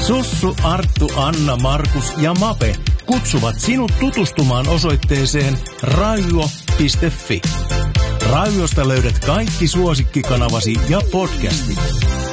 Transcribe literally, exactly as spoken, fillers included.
Sussu, Arttu, Anna, Markus ja Mape kutsuvat sinut tutustumaan osoitteeseen raivo piste fi. Raiviosta löydät kaikki suosikkikanavasi ja podcastit.